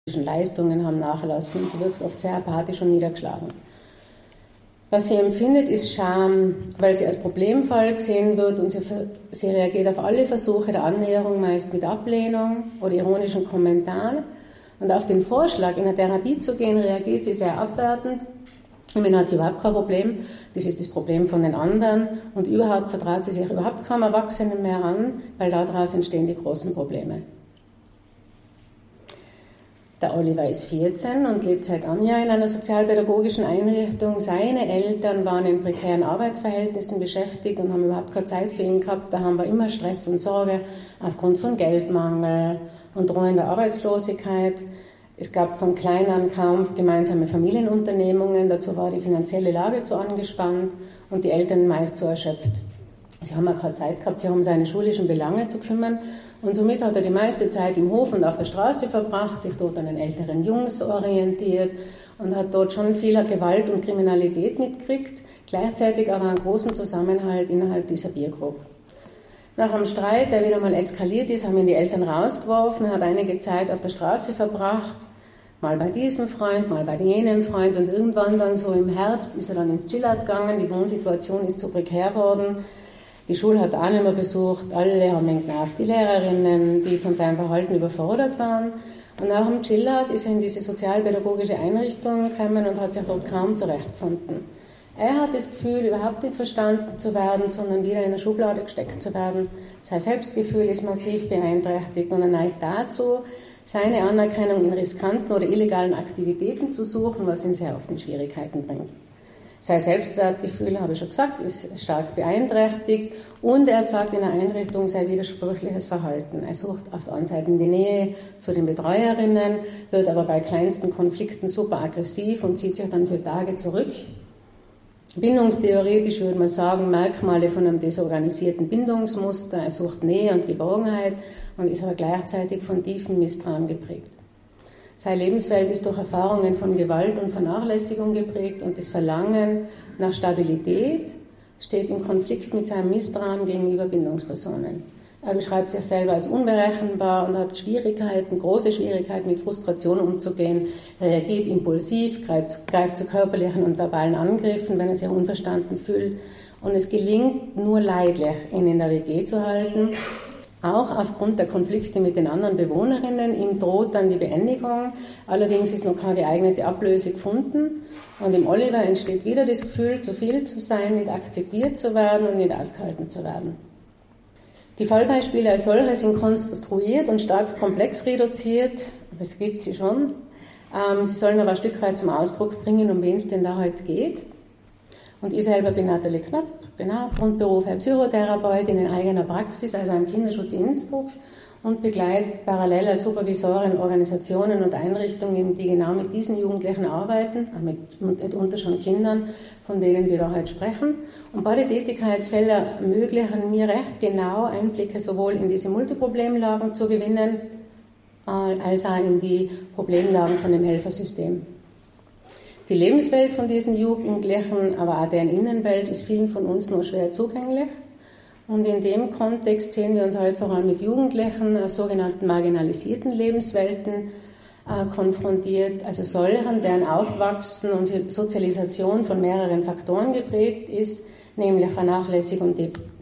Leistungen haben nachlassen. Sie wirkt oft sehr apathisch und niedergeschlagen. Was sie empfindet, ist Scham, weil sie als Problemfall gesehen wird und sie reagiert auf alle Versuche der Annäherung meist mit Ablehnung oder ironischen Kommentaren. Und auf den Vorschlag, in eine Therapie zu gehen, reagiert sie sehr abwertend. Immerhin hat sie überhaupt kein Problem, das ist das Problem von den anderen. Und überhaupt vertraut sie sich überhaupt kaum Erwachsenen mehr an, weil daraus entstehen die großen Probleme. Der Oliver ist 14 und lebt seit einem Jahr in einer sozialpädagogischen Einrichtung. Seine Eltern waren in prekären Arbeitsverhältnissen beschäftigt und haben überhaupt keine Zeit für ihn gehabt. Da haben wir immer Stress und Sorge aufgrund von Geldmangel und drohender Arbeitslosigkeit. Es gab von klein an kaum gemeinsame Familienunternehmungen. Dazu war die finanzielle Lage zu angespannt und die Eltern meist zu erschöpft. Sie haben auch keine Zeit gehabt, sich um seine schulischen Belange zu kümmern. Und somit hat er die meiste Zeit im Hof und auf der Straße verbracht, sich dort an den älteren Jungs orientiert und hat dort schon viel Gewalt und Kriminalität mitgekriegt, gleichzeitig aber einen großen Zusammenhalt innerhalb dieser Biergruppe. Nach einem Streit, der wieder mal eskaliert ist, haben ihn die Eltern rausgeworfen, er hat einige Zeit auf der Straße verbracht, mal bei diesem Freund, mal bei jenem Freund und irgendwann dann so im Herbst ist er dann ins Chillout gegangen, die Wohnsituation ist zu prekär worden. Die Schule hat er auch nicht mehr besucht, alle haben ihn genervt, die Lehrerinnen, die von seinem Verhalten überfordert waren. Und nach dem Chillout ist er in diese sozialpädagogische Einrichtung gekommen und hat sich dort kaum zurechtgefunden. Er hat das Gefühl, überhaupt nicht verstanden zu werden, sondern wieder in eine Schublade gesteckt zu werden. Sein Selbstgefühl ist massiv beeinträchtigt und er neigt dazu, seine Anerkennung in riskanten oder illegalen Aktivitäten zu suchen, was ihn sehr oft in Schwierigkeiten bringt. Sein Selbstwertgefühl, habe ich schon gesagt, ist stark beeinträchtigt und er zeigt in der Einrichtung sehr widersprüchliches Verhalten. Er sucht auf der einen Seite die Nähe zu den Betreuerinnen, wird aber bei kleinsten Konflikten super aggressiv und zieht sich dann für Tage zurück. Bindungstheoretisch würde man sagen, Merkmale von einem desorganisierten Bindungsmuster. Er sucht Nähe und Geborgenheit und ist aber gleichzeitig von tiefem Misstrauen geprägt. Seine Lebenswelt ist durch Erfahrungen von Gewalt und Vernachlässigung geprägt und das Verlangen nach Stabilität steht im Konflikt mit seinem Misstrauen gegenüber Bindungspersonen. Er beschreibt sich selber als unberechenbar und hat Schwierigkeiten, große Schwierigkeiten mit Frustration umzugehen, reagiert impulsiv, greift zu körperlichen und verbalen Angriffen, wenn er sich unverstanden fühlt. Und es gelingt nur leidlich, ihn in der WG zu halten. Auch aufgrund der Konflikte mit den anderen Bewohnerinnen. Ihm droht dann die Beendigung. Allerdings ist noch keine geeignete Ablöse gefunden. Und im Oliver entsteht wieder das Gefühl, zu viel zu sein, nicht akzeptiert zu werden und nicht ausgehalten zu werden. Die Fallbeispiele als solche sind konstruiert und stark komplex reduziert. Aber es gibt sie schon. Sie sollen aber ein Stück weit zum Ausdruck bringen, um wen es denn da heute geht. Und ich selber bin Nathalie Knöpp, genau, Grundberuf Psychotherapeutin in eigener Praxis, also am Kinderschutz Innsbruck und begleite parallel als Supervisorin Organisationen und Einrichtungen, die genau mit diesen Jugendlichen arbeiten, mitunter schon Kindern, von denen wir da heute sprechen. Und beide Tätigkeitsfelder ermöglichen mir recht genau Einblicke sowohl in diese Multiproblemlagen zu gewinnen, als auch in die Problemlagen von dem Helfersystem. Die Lebenswelt von diesen Jugendlichen, aber auch deren Innenwelt, ist vielen von uns nur schwer zugänglich. Und in dem Kontext sehen wir uns heute vor allem mit Jugendlichen aus sogenannten marginalisierten Lebenswelten konfrontiert, also solchen, deren Aufwachsen und Sozialisation von mehreren Faktoren geprägt ist, nämlich Vernachlässigung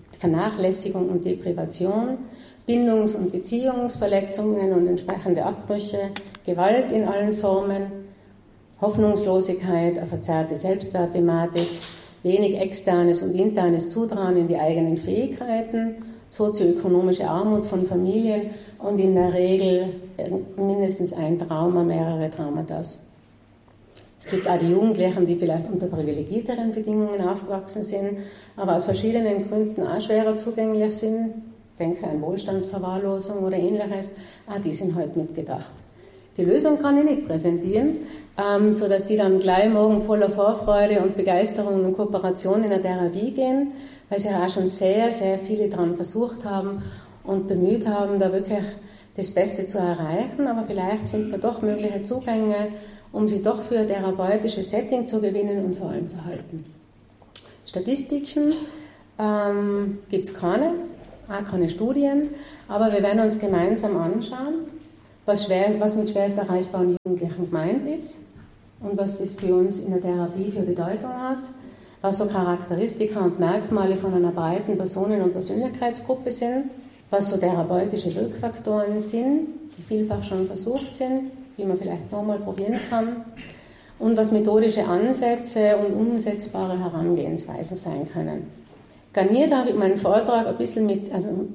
und Deprivation, Bindungs- und Beziehungsverletzungen und entsprechende Abbrüche, Gewalt in allen Formen, Hoffnungslosigkeit, eine verzerrte Selbstwertthematik, wenig externes und internes Zutrauen in die eigenen Fähigkeiten, sozioökonomische Armut von Familien und in der Regel mindestens ein Trauma, mehrere Traumata. Es gibt auch die Jugendlichen, die vielleicht unter privilegierteren Bedingungen aufgewachsen sind, aber aus verschiedenen Gründen auch schwerer zugänglich sind. Ich denke an Wohlstandsverwahrlosung oder Ähnliches. Auch die sind heute mitgedacht. Die Lösung kann ich nicht präsentieren, sodass die dann gleich morgen voller Vorfreude und Begeisterung und Kooperation in der Therapie gehen, weil sie auch schon sehr, sehr viele daran versucht haben und bemüht haben, da wirklich das Beste zu erreichen. Aber vielleicht findet man doch mögliche Zugänge, um sie doch für ein therapeutisches Setting zu gewinnen und vor allem zu halten. Statistiken gibt es keine, auch keine Studien, aber wir werden uns gemeinsam anschauen, was mit schwerst erreichbaren Jugendlichen gemeint ist und was das für uns in der Therapie für Bedeutung hat, was so Charakteristika und Merkmale von einer breiten Personen- und Persönlichkeitsgruppe sind, was so therapeutische Wirkfaktoren sind, die vielfach schon versucht sind, die man vielleicht nochmal probieren kann, und was methodische Ansätze und umsetzbare Herangehensweisen sein können. Garniert habe ich meinen Vortrag ein bisschen mit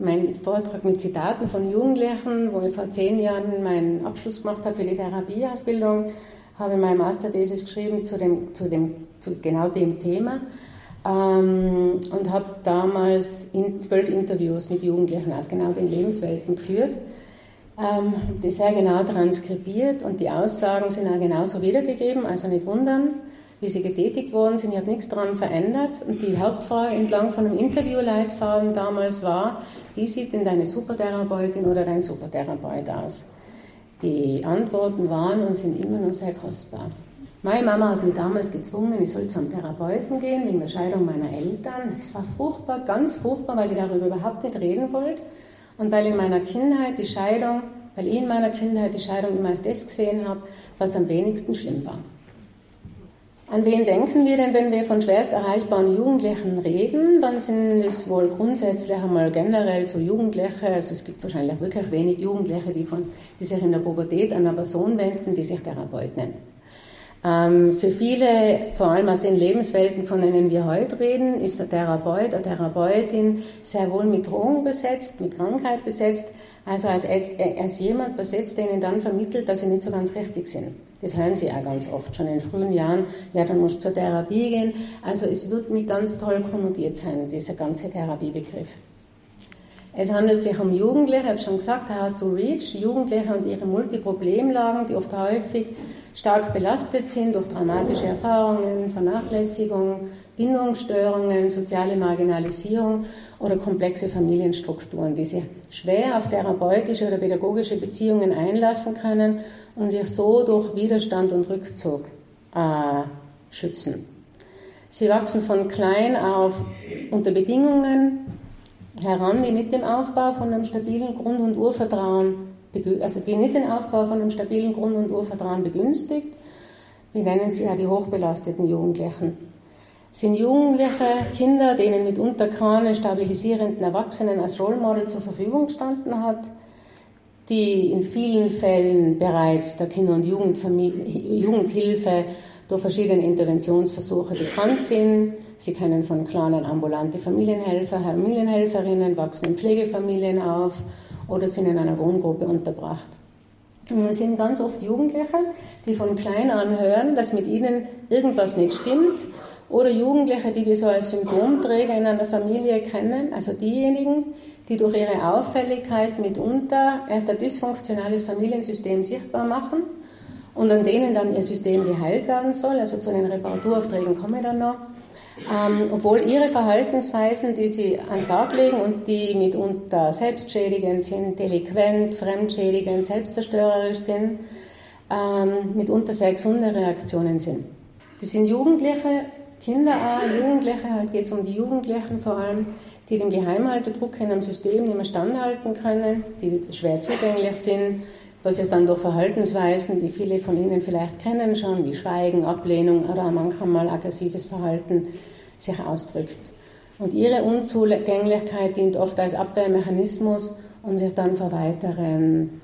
Zitaten von Jugendlichen, wo ich vor 10 Jahren meinen Abschluss gemacht habe für die Therapieausbildung, habe ich meine Masterthesis geschrieben zu genau dem Thema und habe damals 12 Interviews mit Jugendlichen aus genau den Lebenswelten geführt, die sehr genau transkribiert und die Aussagen sind auch genauso wiedergegeben, also nicht wundern, wie sie getätigt worden sind. Ich habe nichts daran verändert und die Hauptfrage entlang von einem Interviewleitfaden damals war, wie sieht denn deine Supertherapeutin oder dein Supertherapeut aus? Die Antworten waren und sind immer noch sehr kostbar. Meine Mama hat mich damals gezwungen, ich soll zu einem Therapeuten gehen, wegen der Scheidung meiner Eltern. Es war furchtbar, ganz furchtbar, weil ich darüber überhaupt nicht reden wollte. Und weil ich in meiner Kindheit die Scheidung immer als das gesehen habe, was am wenigsten schlimm war. An wen denken wir denn, wenn wir von schwerst erreichbaren Jugendlichen reden? Dann sind es wohl grundsätzlich einmal generell so Jugendliche, also es gibt wahrscheinlich wirklich wenig Jugendliche, die sich in der Pubertät an eine Person wenden, die sich Therapeut nennt. Für viele, vor allem aus den Lebenswelten, von denen wir heute reden, ist der Therapeut, eine Therapeutin sehr wohl mit Drohung besetzt, mit Krankheit besetzt, also als jemand besetzt, der ihnen dann vermittelt, dass sie nicht so ganz richtig sind. Das hören sie auch ganz oft, schon in frühen Jahren, ja, dann musst du zur Therapie gehen. Also es wird nicht ganz toll konnotiert sein, dieser ganze Therapiebegriff. Es handelt sich um Jugendliche, ich habe schon gesagt, How to Reach, Jugendliche und ihre Multiproblemlagen, die oft häufig stark belastet sind durch dramatische Erfahrungen, Vernachlässigung, Bindungsstörungen, soziale Marginalisierung oder komplexe Familienstrukturen, die sich schwer auf therapeutische oder pädagogische Beziehungen einlassen können und sich so durch Widerstand und Rückzug schützen. Sie wachsen von klein auf unter Bedingungen heran, die nicht den Aufbau von einem stabilen Grund- und Urvertrauen begünstigt. Wir nennen sie ja die hochbelasteten Jugendlichen. Sind jugendliche Kinder, denen mitunter keine stabilisierenden Erwachsenen als Role Model zur Verfügung gestanden hat, die in vielen Fällen bereits der Kinder- und Jugendhilfe durch verschiedene Interventionsversuche bekannt sind. Sie können von kleinen ambulante Familienhelfer, Familienhelferinnen, wachsen in Pflegefamilien auf oder sind in einer Wohngruppe unterbracht. Und es sind ganz oft Jugendliche, die von klein an hören, dass mit ihnen irgendwas nicht stimmt, oder Jugendliche, die wir so als Symptomträger in einer Familie kennen, also diejenigen, die durch ihre Auffälligkeit mitunter erst ein dysfunktionales Familiensystem sichtbar machen und an denen dann ihr System geheilt werden soll, also zu den Reparaturaufträgen komme ich dann noch, obwohl ihre Verhaltensweisen, die sie an den Tag legen und die mitunter selbstschädigend sind, delinquent, fremdschädigend, selbstzerstörerisch sind, mitunter sehr gesunde Reaktionen sind. Das sind Jugendliche, Kinder auch, Jugendliche, halt geht es um die Jugendlichen vor allem, die dem Geheimhalterdruck in einem System nicht mehr standhalten können, die schwer zugänglich sind, was sich dann durch Verhaltensweisen, die viele von Ihnen vielleicht kennen schon, wie Schweigen, Ablehnung oder manchmal aggressives Verhalten sich ausdrückt. Und ihre Unzugänglichkeit dient oft als Abwehrmechanismus, um sich dann vor weiteren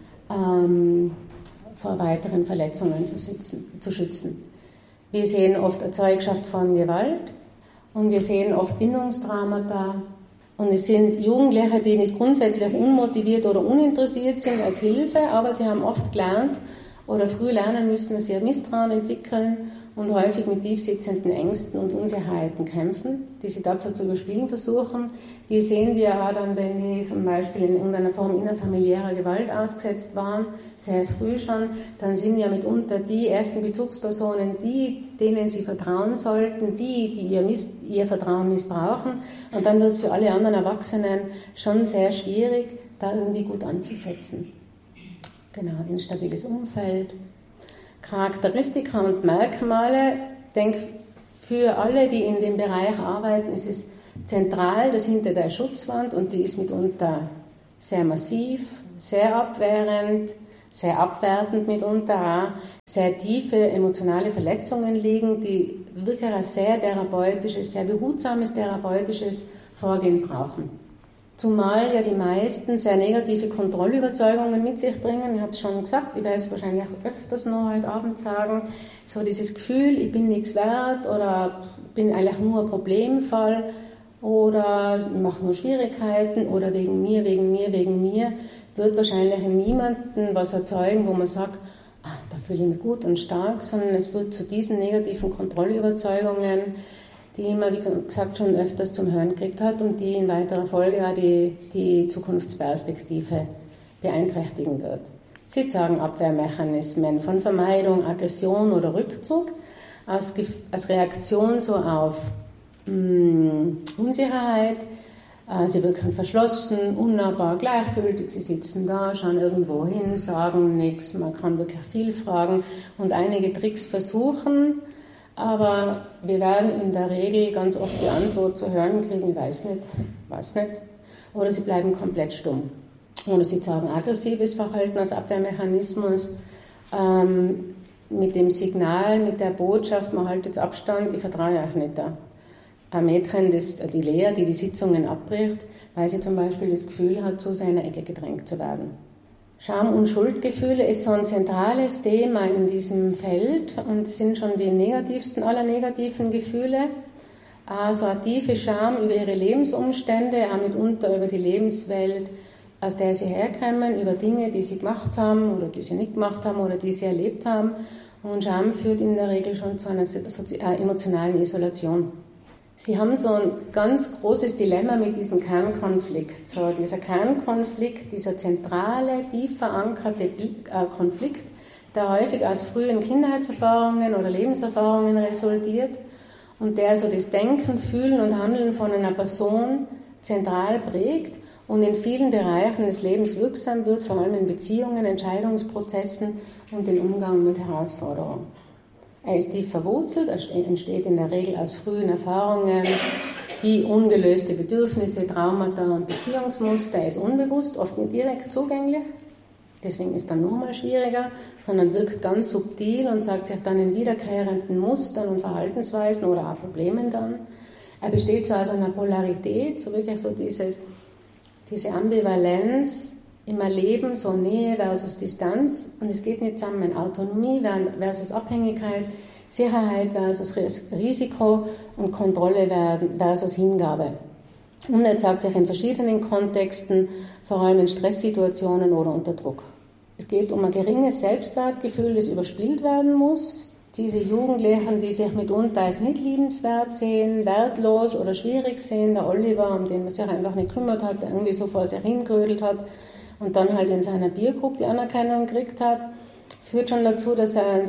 Verletzungen zu schützen. Wir sehen oft Erzeugschaft von Gewalt und wir sehen oft Bindungstraumata. Und es sind Jugendliche, die nicht grundsätzlich unmotiviert oder uninteressiert sind als Hilfe, aber sie haben oft gelernt oder früh lernen müssen, dass sie ein Misstrauen entwickeln und häufig mit tiefsitzenden Ängsten und Unsicherheiten kämpfen, die sie tapfer zu überspielen versuchen. Wir sehen die ja auch dann, wenn die zum Beispiel in irgendeiner Form innerfamiliärer Gewalt ausgesetzt waren, sehr früh schon, dann sind ja mitunter die ersten Bezugspersonen, denen sie vertrauen sollten, die ihr Vertrauen missbrauchen. Und dann wird es für alle anderen Erwachsenen schon sehr schwierig, da irgendwie gut anzusetzen. Genau, instabiles Umfeld. Charakteristika und Merkmale, ich denke, für alle, die in dem Bereich arbeiten, ist es zentral, dass hinter der Schutzwand, und die ist mitunter sehr massiv, sehr abwehrend, sehr abwertend mitunter auch, sehr tiefe emotionale Verletzungen liegen, die wirklich ein sehr therapeutisches, sehr behutsames therapeutisches Vorgehen brauchen. Zumal ja die meisten sehr negative Kontrollüberzeugungen mit sich bringen. Ich habe es schon gesagt, ich werde es wahrscheinlich auch öfters noch heute Abend sagen. So dieses Gefühl, ich bin nichts wert oder bin eigentlich nur ein Problemfall oder ich mache nur Schwierigkeiten oder wegen mir, wird wahrscheinlich in niemandem was erzeugen, wo man sagt, da fühle ich mich gut und stark, sondern es wird zu diesen negativen Kontrollüberzeugungen, die man, wie gesagt, schon öfters zum Hören gekriegt hat und die in weiterer Folge auch die Zukunftsperspektive beeinträchtigen wird. Sie zeigen Abwehrmechanismen von Vermeidung, Aggression oder Rückzug als Reaktion so auf Unsicherheit. Sie wirken verschlossen, unnahbar, gleichgültig. Sie sitzen da, schauen irgendwo hin, sagen nichts. Man kann wirklich viel fragen und einige Tricks versuchen. Aber wir werden in der Regel ganz oft die Antwort zu hören kriegen, weiß nicht. Oder sie bleiben komplett stumm. Oder sie zeigen aggressives Verhalten als Abwehrmechanismus mit dem Signal, mit der Botschaft, man hält jetzt Abstand, ich vertraue euch nicht da. Ein Mädchen, die Lea, die Sitzungen abbricht, weil sie zum Beispiel das Gefühl hat, zu seiner Ecke gedrängt zu werden. Scham- und Schuldgefühle ist so ein zentrales Thema in diesem Feld und sind schon die negativsten aller negativen Gefühle. So eine tiefe Scham über ihre Lebensumstände, auch mitunter über die Lebenswelt, aus der sie herkommen, über Dinge, die sie gemacht haben oder die sie nicht gemacht haben oder die sie erlebt haben. Und Scham führt in der Regel schon zu einer emotionalen Isolation. Sie haben so ein ganz großes Dilemma mit diesem Kernkonflikt. So dieser Kernkonflikt, dieser zentrale, tief verankerte Konflikt, der häufig aus frühen Kindheitserfahrungen oder Lebenserfahrungen resultiert und der so das Denken, Fühlen und Handeln von einer Person zentral prägt und in vielen Bereichen des Lebens wirksam wird, vor allem in Beziehungen, Entscheidungsprozessen und den Umgang mit Herausforderungen. Er ist tief verwurzelt, er entsteht in der Regel aus frühen Erfahrungen, die ungelöste Bedürfnisse, Traumata und Beziehungsmuster. Er ist unbewusst, oft nicht direkt zugänglich, deswegen ist er nochmal schwieriger, sondern wirkt ganz subtil und zeigt sich dann in wiederkehrenden Mustern und Verhaltensweisen oder auch Problemen dann. Er besteht so aus einer Polarität, so wirklich so diese Ambivalenz, im Erleben, so Nähe versus Distanz, und es geht nicht zusammen, Autonomie versus Abhängigkeit, Sicherheit versus Risiko und Kontrolle versus Hingabe. Und er zeigt sich in verschiedenen Kontexten, vor allem in Stresssituationen oder unter Druck. Es geht um ein geringes Selbstwertgefühl, das überspielt werden muss. Diese Jugendlichen, die sich mitunter als nicht liebenswert sehen, wertlos oder schwierig sehen, der Oliver, um den man sich einfach nicht gekümmert hat, der irgendwie so vor sich hingerödelt hat, und dann halt in seiner Biergruppe die Anerkennung gekriegt hat, führt schon dazu, dass er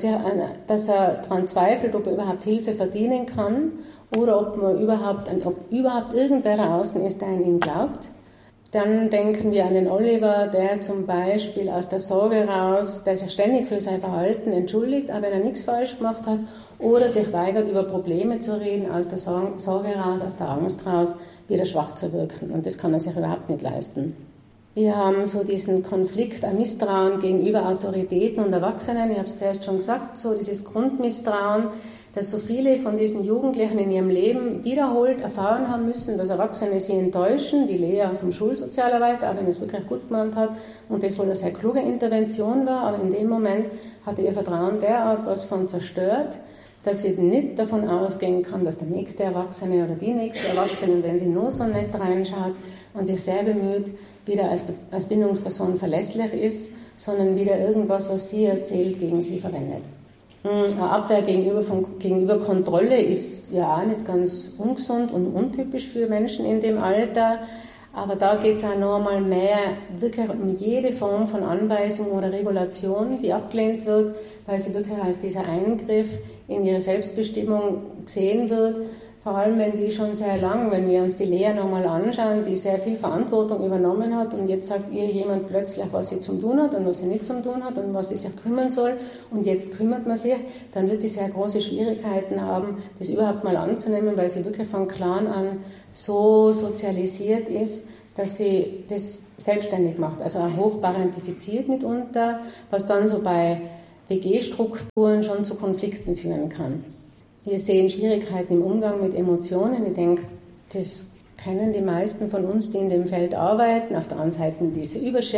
daran zweifelt, ob er überhaupt Hilfe verdienen kann oder ob überhaupt irgendwer da außen ist, der an ihn glaubt. Dann denken wir an den Oliver, der zum Beispiel aus der Sorge raus, der sich ständig für sein Verhalten entschuldigt, aber wenn er nichts falsch gemacht hat, oder sich weigert, über Probleme zu reden, aus der Sorge raus, aus der Angst raus, wieder schwach zu wirken. Und das kann er sich überhaupt nicht leisten. Wir haben so diesen Konflikt, ein Misstrauen gegenüber Autoritäten und Erwachsenen. Ich habe es zuerst schon gesagt, so dieses Grundmisstrauen, dass so viele von diesen Jugendlichen in ihrem Leben wiederholt erfahren haben müssen, dass Erwachsene sie enttäuschen, die Lea vom Schulsozialarbeiter, auch wenn es wirklich gut gemeint hat und das wohl eine sehr kluge Intervention war, aber in dem Moment hatte ihr Vertrauen derart was von zerstört, dass sie nicht davon ausgehen kann, dass der nächste Erwachsene oder die nächste Erwachsene, wenn sie nur so nett reinschaut und sich sehr bemüht, wieder als Bindungsperson verlässlich ist, sondern wieder irgendwas, was sie erzählt, gegen sie verwendet. Eine Abwehr gegenüber Kontrolle ist ja auch nicht ganz ungesund und untypisch für Menschen in dem Alter, aber da geht es auch noch einmal mehr wirklich um jede Form von Anweisung oder Regulation, die abgelehnt wird, weil sie wirklich als dieser Eingriff in ihre Selbstbestimmung gesehen wird. Vor allem, wenn die schon sehr lang, wenn wir uns die Lea nochmal anschauen, die sehr viel Verantwortung übernommen hat und jetzt sagt ihr jemand plötzlich, was sie zum tun hat und was sie nicht zum tun hat und was sie sich kümmern soll und jetzt kümmert man sich, dann wird die sehr große Schwierigkeiten haben, das überhaupt mal anzunehmen, weil sie wirklich von klein an so sozialisiert ist, dass sie das selbstständig macht, also auch hochparentifiziert mitunter, was dann so bei WG-Strukturen schon zu Konflikten führen kann. Wir sehen Schwierigkeiten im Umgang mit Emotionen. Ich denke, das kennen die meisten von uns, die in dem Feld arbeiten. Auf der anderen Seite diese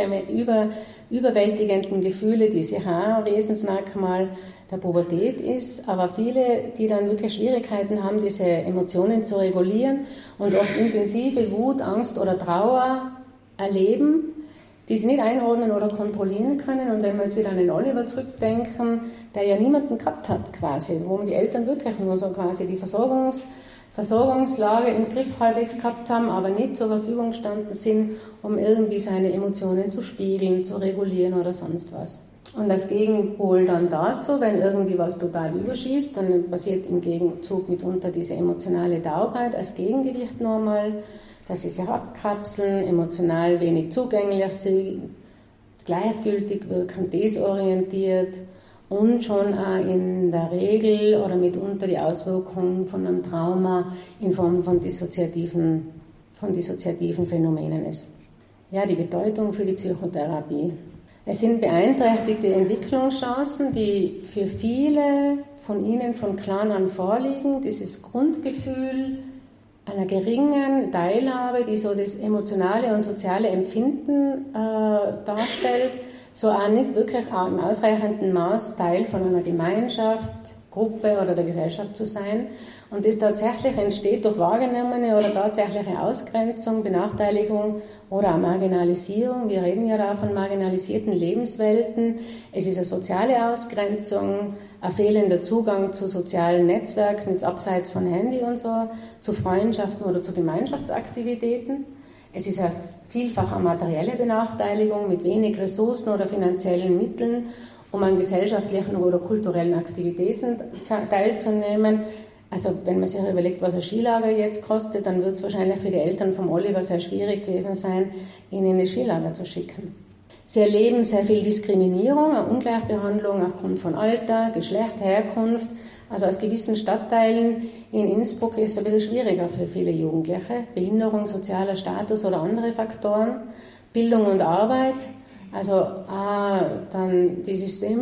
überwältigenden Gefühle, die sicher ein Wesensmerkmal der Pubertät ist, aber viele, die dann wirklich Schwierigkeiten haben, diese Emotionen zu regulieren und oft intensive Wut, Angst oder Trauer erleben, die sie nicht einordnen oder kontrollieren können. Und wenn wir jetzt wieder an den Oliver zurückdenken, der ja niemanden gehabt hat quasi, wo die Eltern wirklich nur so quasi die Versorgungslage im Griff halbwegs gehabt haben, aber nicht zur Verfügung gestanden sind, um irgendwie seine Emotionen zu spiegeln, zu regulieren oder sonst was. Und als Gegenpol dann dazu, wenn irgendwie was total überschießt, dann passiert im Gegenzug mitunter diese emotionale Taubheit als Gegengewicht nochmal, dass sie sich abkapseln, emotional wenig zugänglich sind, gleichgültig wirken, desorientiert und schon auch in der Regel oder mitunter die Auswirkungen von einem Trauma in Form von dissoziativen Phänomenen ist. Ja, die Bedeutung für die Psychotherapie. Es sind beeinträchtigte Entwicklungschancen, die für viele von Ihnen von klein an vorliegen. Dieses Grundgefühl einer geringen Teilhabe, die so das emotionale und soziale Empfinden darstellt, so auch nicht wirklich auch im ausreichenden Maß Teil von einer Gemeinschaft, Gruppe oder der Gesellschaft zu sein. Und das tatsächlich entsteht durch wahrgenommene oder tatsächliche Ausgrenzung, Benachteiligung oder auch Marginalisierung. Wir reden ja da von marginalisierten Lebenswelten. Es ist eine soziale Ausgrenzung, ein fehlender Zugang zu sozialen Netzwerken, jetzt abseits von Handy und so, zu Freundschaften oder zu Gemeinschaftsaktivitäten. Es ist eine vielfache materielle Benachteiligung mit wenig Ressourcen oder finanziellen Mitteln, um an gesellschaftlichen oder kulturellen Aktivitäten teilzunehmen. Also wenn man sich überlegt, was ein Skilager jetzt kostet, dann wird es wahrscheinlich für die Eltern vom Oliver sehr schwierig gewesen sein, ihn in ein Skilager zu schicken. Sie erleben sehr viel Diskriminierung, eine Ungleichbehandlung aufgrund von Alter, Geschlecht, Herkunft. Also aus gewissen Stadtteilen in Innsbruck ist es ein bisschen schwieriger für viele Jugendliche. Behinderung, sozialer Status oder andere Faktoren. Bildung und Arbeit, also dann die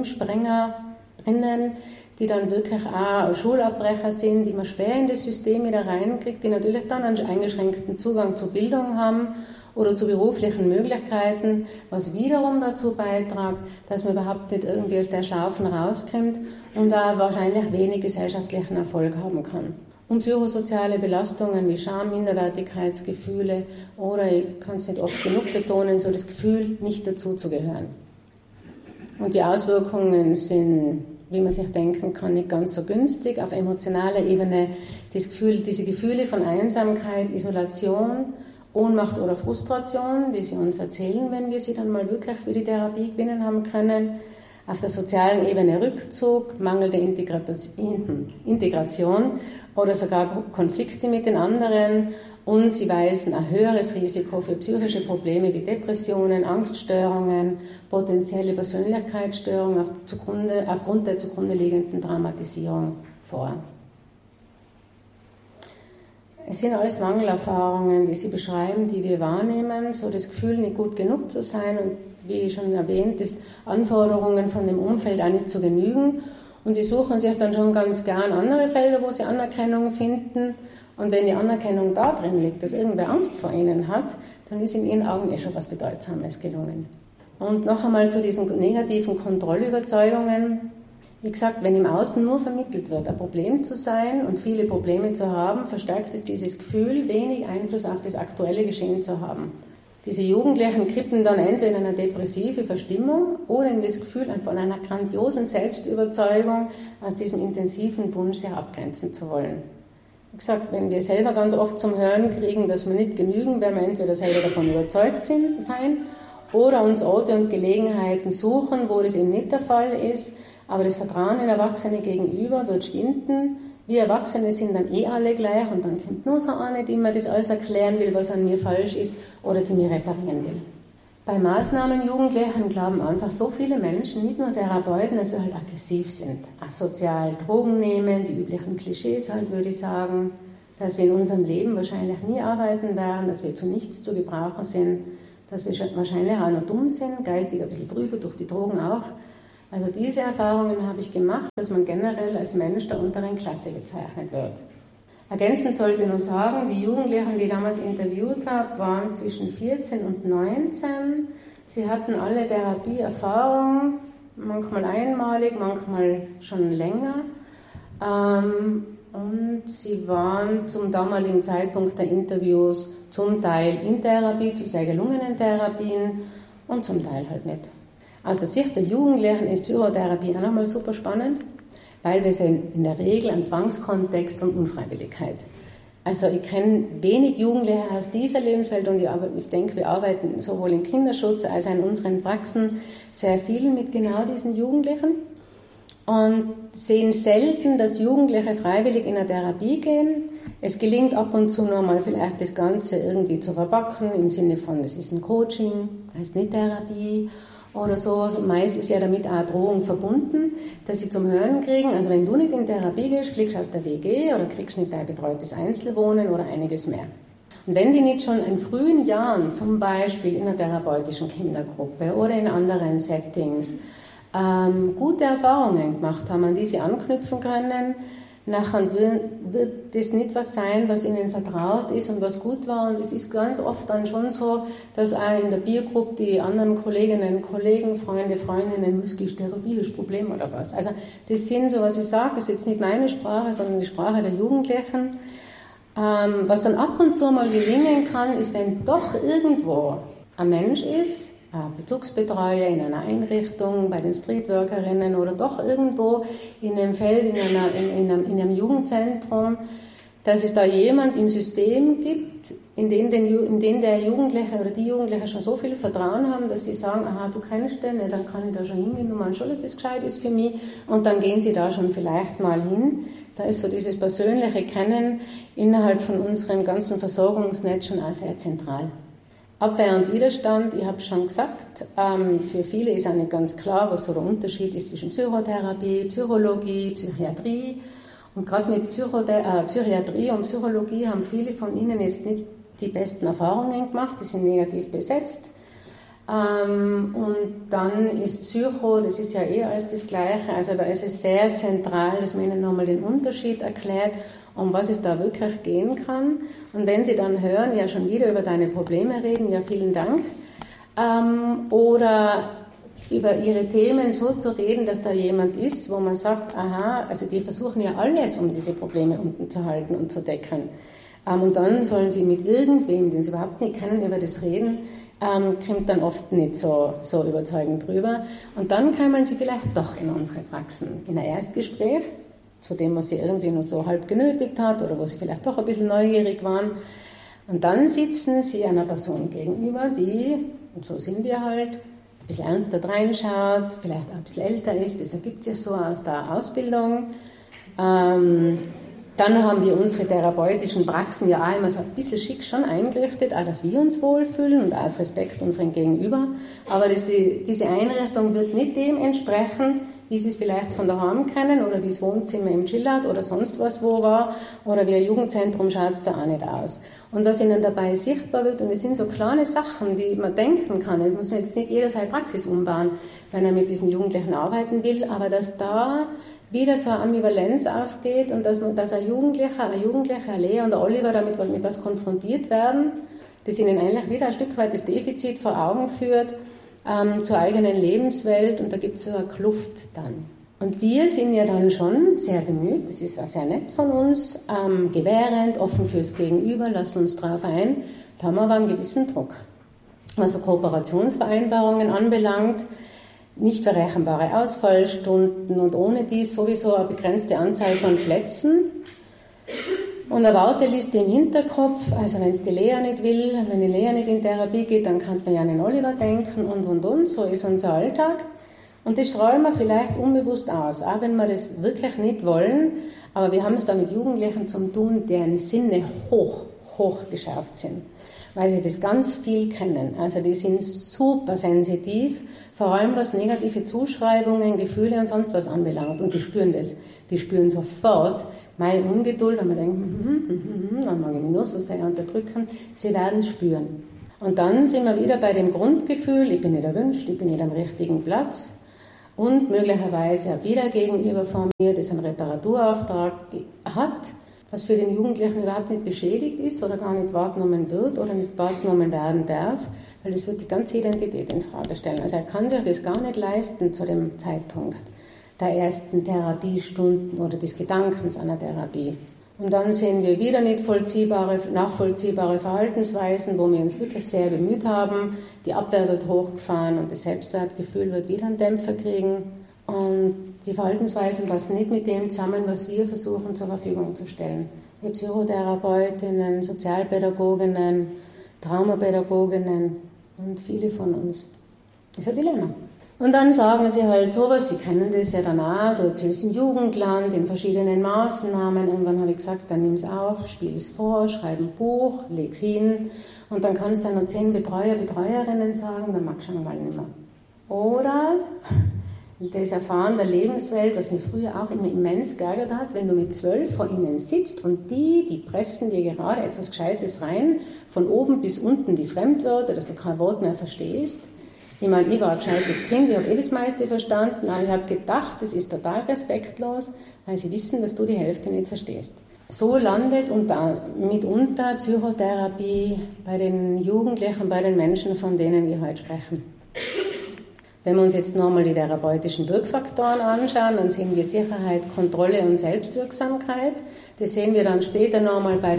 Systemsprengerinnen, die dann wirklich auch Schulabbrecher sind, die man schwer in das System wieder reinkriegt, die natürlich dann einen eingeschränkten Zugang zur Bildung haben oder zu beruflichen Möglichkeiten, was wiederum dazu beiträgt, dass man überhaupt nicht irgendwie aus der Schlaufen rauskommt und da wahrscheinlich wenig gesellschaftlichen Erfolg haben kann. Und psychosoziale Belastungen wie Scham, Minderwertigkeitsgefühle oder, ich kann es nicht oft genug betonen, so das Gefühl, nicht dazuzugehören. Und die Auswirkungen sind, wie man sich denken kann, nicht ganz so günstig. Auf emotionaler Ebene diese Gefühle von Einsamkeit, Isolation, Ohnmacht oder Frustration, die sie uns erzählen, wenn wir sie dann mal wirklich für die Therapie gewinnen haben können. Auf der sozialen Ebene Rückzug, mangelnde Integration oder sogar Konflikte mit den anderen. Und sie weisen ein höheres Risiko für psychische Probleme wie Depressionen, Angststörungen, potenzielle Persönlichkeitsstörungen aufgrund der zugrunde liegenden Traumatisierung vor. Es sind alles Mangelerfahrungen, die Sie beschreiben, die wir wahrnehmen, so das Gefühl, nicht gut genug zu sein und wie schon erwähnt, ist Anforderungen von dem Umfeld auch nicht zu genügen. Und Sie suchen sich dann schon ganz gern andere Felder, wo Sie Anerkennung finden. Und wenn die Anerkennung da drin liegt, dass irgendwer Angst vor Ihnen hat, dann ist in Ihren Augen schon was Bedeutsames gelungen. Und noch einmal zu diesen negativen Kontrollüberzeugungen. Wie gesagt, wenn im Außen nur vermittelt wird, ein Problem zu sein und viele Probleme zu haben, verstärkt es dieses Gefühl, wenig Einfluss auf das aktuelle Geschehen zu haben. Diese Jugendlichen kippen dann entweder in eine depressive Verstimmung oder in das Gefühl von einer grandiosen Selbstüberzeugung, aus diesem intensiven Wunsch, sich abgrenzen zu wollen. Wie gesagt, wenn wir selber ganz oft zum Hören kriegen, dass wir nicht genügen, werden wir entweder selber davon überzeugt sein oder uns Orte und Gelegenheiten suchen, wo das eben nicht der Fall ist. Aber das Vertrauen in Erwachsene gegenüber wird schwinden. Wir Erwachsene sind dann alle gleich und dann kommt nur so eine, die mir das alles erklären will, was an mir falsch ist oder die mir reparieren will. Bei Maßnahmen Jugendlichen glauben einfach so viele Menschen, nicht nur Therapeuten, dass wir halt aggressiv sind, asozial, Drogen nehmen, die üblichen Klischees halt, würde ich sagen, dass wir in unserem Leben wahrscheinlich nie arbeiten werden, dass wir zu nichts zu gebrauchen sind, dass wir wahrscheinlich auch noch dumm sind, geistig ein bisschen drüber, durch die Drogen auch. Also diese Erfahrungen habe ich gemacht, dass man generell als Mensch der unteren Klasse bezeichnet wird. Ergänzend sollte ich nur sagen, die Jugendlichen, die ich damals interviewt habe, waren zwischen 14 und 19. Sie hatten alle Therapieerfahrung, manchmal einmalig, manchmal schon länger. Und sie waren zum damaligen Zeitpunkt der Interviews zum Teil in Therapie, zu sehr gelungenen Therapien und zum Teil halt nicht. Aus der Sicht der Jugendlichen ist Psychotherapie auch nochmal super spannend, weil wir sehen in der Regel einen Zwangskontext und Unfreiwilligkeit. Also ich kenne wenig Jugendliche aus dieser Lebenswelt und ich denke, wir arbeiten sowohl im Kinderschutz als auch in unseren Praxen sehr viel mit genau diesen Jugendlichen und sehen selten, dass Jugendliche freiwillig in eine Therapie gehen. Es gelingt ab und zu nur mal vielleicht das Ganze irgendwie zu verpacken, im Sinne von, es ist ein Coaching, heißt nicht Therapie oder so. Und meist ist ja damit auch Drohung verbunden, dass sie zum Hören kriegen, also wenn du nicht in Therapie gehst, fliegst du aus der WG oder kriegst nicht dein betreutes Einzelwohnen oder einiges mehr. Und wenn die nicht schon in frühen Jahren, zum Beispiel in einer therapeutischen Kindergruppe oder in anderen Settings, gute Erfahrungen gemacht haben, an die sie anknüpfen können, nachher wird das nicht was sein, was ihnen vertraut ist und was gut war. Und es ist ganz oft dann schon so, dass auch in der Biergruppe die anderen Kolleginnen, Kollegen, Freunde, Freundinnen, was ist Therapie, ist Problem oder was. Also das sind so, was ich sage, das ist jetzt nicht meine Sprache, sondern die Sprache der Jugendlichen. Was dann ab und zu mal gelingen kann, ist, wenn doch irgendwo ein Mensch ist, ein Bezugsbetreuer in einer Einrichtung, bei den Streetworkerinnen oder doch irgendwo in einem Feld, in einem Jugendzentrum, dass es da jemand im System gibt, in dem der Jugendliche oder die Jugendliche schon so viel Vertrauen haben, dass sie sagen, aha, du kennst den, dann kann ich da schon hingehen, du meinst schon, dass das gescheit ist für mich, und dann gehen sie da schon vielleicht mal hin. Da ist so dieses persönliche Kennen innerhalb von unserem ganzen Versorgungsnetz schon auch sehr zentral. Abwehr und Widerstand, ich habe schon gesagt, für viele ist auch nicht ganz klar, was so der Unterschied ist zwischen Psychotherapie, Psychologie, Psychiatrie. Und gerade mit Psychiatrie und Psychologie haben viele von Ihnen jetzt nicht die besten Erfahrungen gemacht, die sind negativ besetzt. Und dann ist Psycho, das ist ja alles das Gleiche, also da ist es sehr zentral, dass man Ihnen nochmal den Unterschied erklärt, um was es da wirklich gehen kann. Und wenn Sie dann hören, ja schon wieder über deine Probleme reden, ja vielen Dank, oder über ihre Themen so zu reden, dass da jemand ist, wo man sagt, aha, also die versuchen ja alles, um diese Probleme unten zu halten und zu decken. Und dann sollen sie mit irgendwem, den sie überhaupt nicht kennen, über das reden, kommt dann oft nicht so überzeugend drüber. Und dann kann man sie vielleicht doch in unsere Praxen, in ein Erstgespräch, zu dem, was sie irgendwie nur so halb genötigt hat oder wo sie vielleicht doch ein bisschen neugierig waren. Und dann sitzen sie einer Person gegenüber, die, und so sind wir halt, ein bisschen ernster reinschaut, vielleicht auch ein bisschen älter ist, das ergibt sich so aus der Ausbildung. Dann haben wir unsere therapeutischen Praxen ja auch immer so ein bisschen schick schon eingerichtet, auch dass wir uns wohlfühlen und auch aus Respekt unseren Gegenüber. Aber diese Einrichtung wird nicht dem entsprechen, wie Sie es vielleicht von daheim kennen oder wie das Wohnzimmer im Chillout oder sonst was wo war oder wie ein Jugendzentrum schaut es da auch nicht aus. Und was Ihnen dabei sichtbar wird, und es sind so kleine Sachen, die man denken kann, das muss man jetzt nicht jeder seine Praxis umbauen, wenn er mit diesen Jugendlichen arbeiten will, aber dass da wieder so eine Ambivalenz aufgeht und dass ein Jugendlicher, eine Lea und ein Oliver damit mit was konfrontiert werden, das ihnen eigentlich wieder ein Stück weit das Defizit vor Augen führt, zur eigenen Lebenswelt, und da gibt es so eine Kluft dann. Und wir sind ja dann schon sehr bemüht, das ist auch sehr nett von uns, gewährend, offen fürs Gegenüber, lassen uns drauf ein, da haben wir aber einen gewissen Druck. Was so Kooperationsvereinbarungen anbelangt, nicht verrechenbare Ausfallstunden und ohne dies sowieso eine begrenzte Anzahl von Plätzen. Und eine Warteliste im Hinterkopf, also wenn es die Lea nicht will, wenn die Lea nicht in Therapie geht, dann kann man ja an den Oliver denken und. So ist unser Alltag. Und das strahlen wir vielleicht unbewusst aus, auch wenn wir das wirklich nicht wollen. Aber wir haben es da mit Jugendlichen zu tun, deren Sinne hoch geschärft sind, weil sie das ganz viel kennen. Also die sind super sensitiv, Vor allem was negative Zuschreibungen, Gefühle und sonst was anbelangt. Und die spüren das. Die spüren sofort meine Ungeduld, wenn man denkt, dann mag ich mich nur so sehr unterdrücken. Sie werden es spüren. Und dann sind wir wieder bei dem Grundgefühl, ich bin nicht erwünscht, ich bin nicht am richtigen Platz. Und möglicherweise auch wieder gegenüber von mir, das einen Reparaturauftrag hat, was für den Jugendlichen überhaupt nicht beschädigt ist oder gar nicht wahrgenommen wird oder nicht wahrgenommen werden darf, weil das wird die ganze Identität in Frage stellen. Also er kann sich das gar nicht leisten zu dem Zeitpunkt der ersten Therapiestunden oder des Gedankens einer Therapie. Und dann sehen wir wieder nicht nachvollziehbare Verhaltensweisen, wo wir uns wirklich sehr bemüht haben. Die Abwehr wird hochgefahren und das Selbstwertgefühl wird wieder einen Dämpfer kriegen. Und die Verhaltensweisen passen nicht mit dem zusammen, was wir versuchen zur Verfügung zu stellen. Wir Psychotherapeutinnen, Sozialpädagoginnen, Traumapädagoginnen und viele von uns. Das ist ein Dilemma. Und dann sagen sie halt sowas, sie kennen das ja dann auch, du erzählst im Jugendland, in verschiedenen Maßnahmen. Irgendwann habe ich gesagt, dann nimm es auf, spiel es vor, schreib ein Buch, leg es hin. Und dann kannst du dann noch 10 Betreuer, Betreuerinnen sagen, dann magst du schon mal nicht mehr. Oder das Erfahren der Lebenswelt, was mich früher auch immer immens geärgert hat, wenn du mit 12 vor ihnen sitzt und die pressen dir gerade etwas Gescheites rein, von oben bis unten die Fremdwörter, dass du kein Wort mehr verstehst. Ich meine, ich war ein gescheites Kind, ich habe das meiste verstanden, aber ich habe gedacht, das ist total respektlos, weil sie wissen, dass du die Hälfte nicht verstehst. So landet mitunter Psychotherapie bei den Jugendlichen, bei den Menschen, von denen wir heute sprechen. Wenn wir uns jetzt nochmal die therapeutischen Wirkfaktoren anschauen, dann sehen wir Sicherheit, Kontrolle und Selbstwirksamkeit. Das sehen wir dann später nochmal bei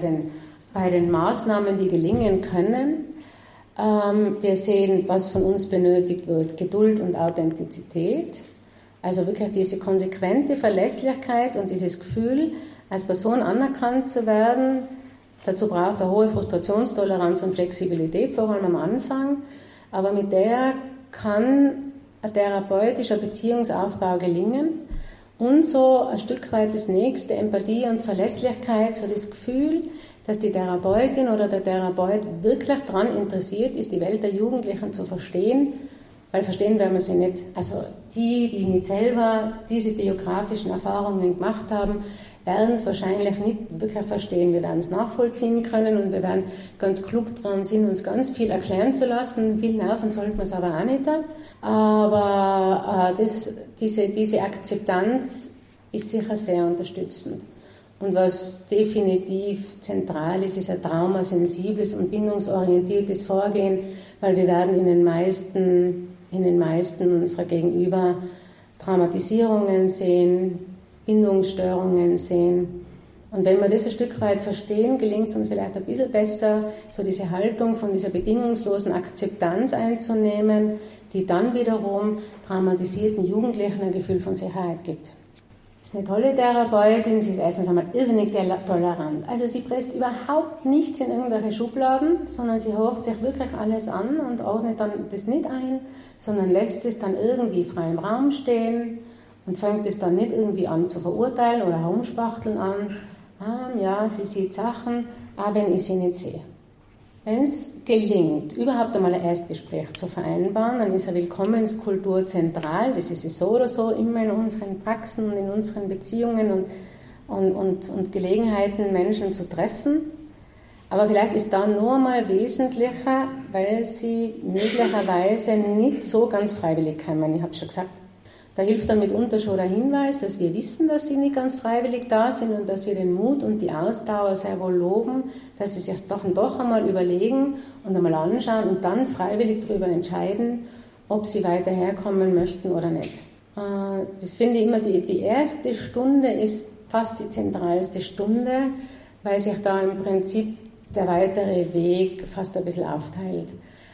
den Maßnahmen, die gelingen können. Wir sehen, was von uns benötigt wird, Geduld und Authentizität. Also wirklich diese konsequente Verlässlichkeit und dieses Gefühl, als Person anerkannt zu werden. Dazu braucht es eine hohe Frustrationstoleranz und Flexibilität, vor allem am Anfang. Aber mit der kann ein therapeutischer Beziehungsaufbau gelingen und so ein Stück weit das nächste, Empathie und Verlässlichkeit, so das Gefühl, dass die Therapeutin oder der Therapeut wirklich daran interessiert ist, die Welt der Jugendlichen zu verstehen, weil verstehen werden wir sie nicht. Also die nicht selber diese biografischen Erfahrungen gemacht haben, werden es wahrscheinlich nicht wirklich verstehen. Wir werden es nachvollziehen können und wir werden ganz klug dran sind, uns ganz viel erklären zu lassen. Viel nerven sollten wir es aber auch nicht. Aber diese Akzeptanz ist sicher sehr unterstützend. Und was definitiv zentral ist, ist ein traumasensibles und bindungsorientiertes Vorgehen, weil wir werden in den meisten unserer Gegenüber Traumatisierungen sehen, Bindungsstörungen sehen. Und wenn wir das ein Stück weit verstehen, gelingt es uns vielleicht ein bisschen besser, so diese Haltung von dieser bedingungslosen Akzeptanz einzunehmen, die dann wiederum traumatisierten Jugendlichen ein Gefühl von Sicherheit gibt. Sie ist eine tolle Therapeutin, sie ist erstens einmal irrsinnig tolerant. Also sie presst überhaupt nichts in irgendwelche Schubladen, sondern sie hört sich wirklich alles an und ordnet dann das nicht ein, sondern lässt es dann irgendwie frei im Raum stehen und fängt es dann nicht irgendwie an zu verurteilen oder herumspachteln an. Ja, sie sieht Sachen, auch wenn ich sie nicht sehe. Wenn es gelingt, überhaupt einmal ein Erstgespräch zu vereinbaren, dann ist eine Willkommenskultur zentral. Das ist es so oder so immer in unseren Praxen und in unseren Beziehungen und Gelegenheiten, Menschen zu treffen. Aber vielleicht ist da nur mal wesentlicher, weil sie möglicherweise nicht so ganz freiwillig kommen. Ich habe es schon gesagt. Da hilft dann mitunter schon der Hinweis, dass wir wissen, dass sie nicht ganz freiwillig da sind und dass wir den Mut und die Ausdauer sehr wohl loben, dass sie sich doch einmal überlegen und einmal anschauen und dann freiwillig darüber entscheiden, ob sie weiter herkommen möchten oder nicht. Das finde ich immer, die erste Stunde ist fast die zentralste Stunde, weil sich da im Prinzip der weitere Weg fast ein bisschen aufteilt.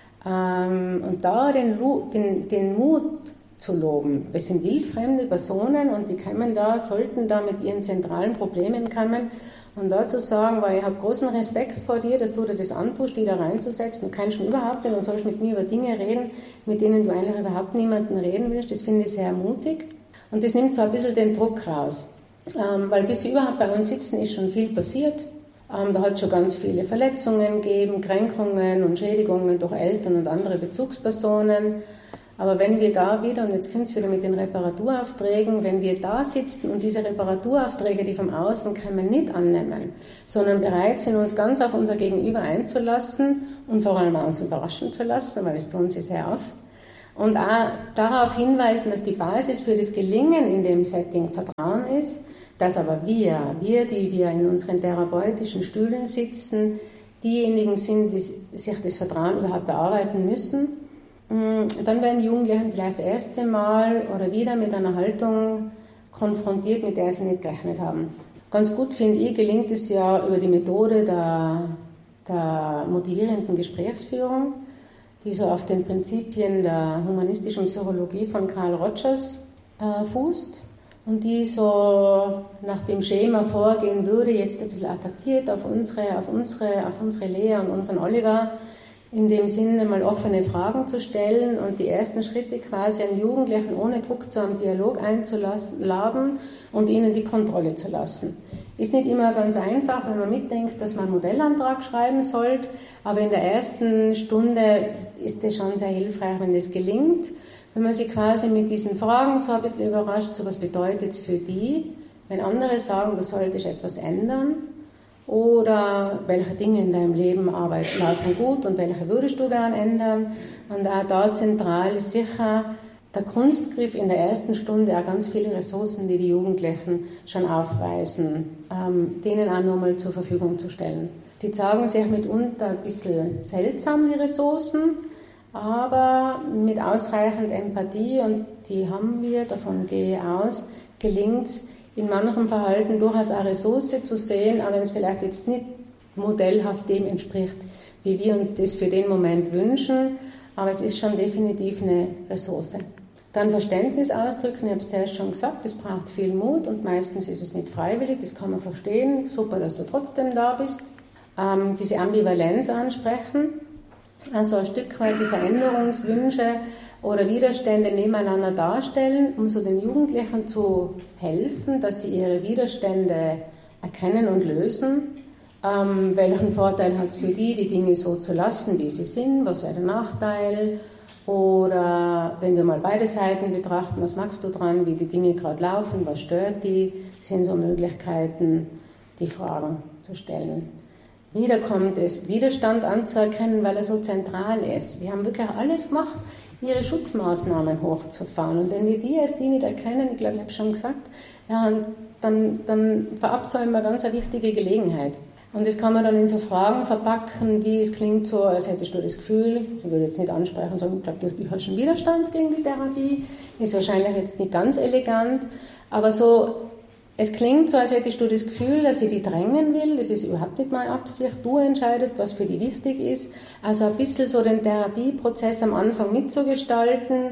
Und da den Mut zu loben. Wir sind wildfremde Personen und die sollten da mit ihren zentralen Problemen kommen und da zu sagen, weil ich habe großen Respekt vor dir, dass du dir das antust, die da reinzusetzen. Du kannst schon überhaupt nicht und sollst mit mir über Dinge reden, mit denen du eigentlich überhaupt niemanden reden willst. Das finde ich sehr mutig und das nimmt so ein bisschen den Druck raus. Weil bis sie überhaupt bei uns sitzen, ist schon viel passiert. Da hat es schon ganz viele Verletzungen gegeben, Kränkungen und Schädigungen durch Eltern und andere Bezugspersonen. Aber wenn wir da wieder, und jetzt kommt es wieder mit den Reparaturaufträgen, wenn wir da sitzen und diese Reparaturaufträge, die vom Außen kommen, nicht annehmen, sondern bereit sind, uns ganz auf unser Gegenüber einzulassen und vor allem auch uns überraschen zu lassen, weil das tun sie sehr oft, und auch darauf hinweisen, dass die Basis für das Gelingen in dem Setting Vertrauen ist, dass aber wir, die wir in unseren therapeutischen Stühlen sitzen, diejenigen sind, die sich das Vertrauen überhaupt bearbeiten müssen. Dann werden Jugendliche vielleicht das erste Mal oder wieder mit einer Haltung konfrontiert, mit der sie nicht gerechnet haben. Ganz gut, finde ich, gelingt es ja über die Methode der motivierenden Gesprächsführung, die so auf den Prinzipien der humanistischen Psychologie von Carl Rogers fußt und die so nach dem Schema vorgehen würde, jetzt ein bisschen adaptiert auf unsere Lea und unseren Oliver, in dem Sinne mal offene Fragen zu stellen und die ersten Schritte quasi an Jugendlichen ohne Druck zu einem Dialog einzuladen und ihnen die Kontrolle zu lassen. Ist nicht immer ganz einfach, wenn man mitdenkt, dass man einen Modellantrag schreiben sollte, aber in der ersten Stunde ist es schon sehr hilfreich, wenn das gelingt, wenn man sich quasi mit diesen Fragen so ein bisschen überrascht, so was bedeutet es für die, wenn andere sagen, du solltest etwas ändern, oder welche Dinge in deinem Leben laufen gut und welche würdest du gern ändern. Und auch da zentral ist sicher der Kunstgriff in der ersten Stunde auch ganz viele Ressourcen, die die Jugendlichen schon aufweisen, denen auch nur mal zur Verfügung zu stellen. Die zeigen sich mitunter ein bisschen seltsam, die Ressourcen, aber mit ausreichend Empathie, und die haben wir, davon gehe ich aus, gelingt es, in manchem Verhalten durchaus eine Ressource zu sehen, auch wenn es vielleicht jetzt nicht modellhaft dem entspricht, wie wir uns das für den Moment wünschen, aber es ist schon definitiv eine Ressource. Dann Verständnis ausdrücken, ich habe es zuerst schon gesagt, das braucht viel Mut und meistens ist es nicht freiwillig, das kann man verstehen, super, dass du trotzdem da bist. Diese Ambivalenz ansprechen, also ein Stück weit die Veränderungswünsche oder Widerstände nebeneinander darstellen, um so den Jugendlichen zu helfen, dass sie ihre Widerstände erkennen und lösen. Welchen Vorteil hat es für die Dinge so zu lassen, wie sie sind? Was wäre der Nachteil? Oder wenn wir mal beide Seiten betrachten, was magst du dran, wie die Dinge gerade laufen, was stört die? Sind so Möglichkeiten, die Fragen zu stellen. Wieder kommt es, Widerstand anzuerkennen, weil er so zentral ist. Wir haben wirklich alles gemacht, ihre Schutzmaßnahmen hochzufahren. Und wenn wir die als die nicht erkennen, ich glaube, ich habe es schon gesagt, ja, dann verabsäumen wir ganz eine wichtige Gelegenheit. Und das kann man dann in so Fragen verpacken, wie es klingt so, als hättest du das Gefühl, ich würde jetzt nicht ansprechen, sondern ich glaube, du hast einen Widerstand gegen die Therapie, ist wahrscheinlich jetzt nicht ganz elegant, aber so, es klingt so, als hättest du das Gefühl, dass ich die drängen will, das ist überhaupt nicht meine Absicht, du entscheidest, was für dich wichtig ist, also ein bisschen so den Therapieprozess am Anfang mitzugestalten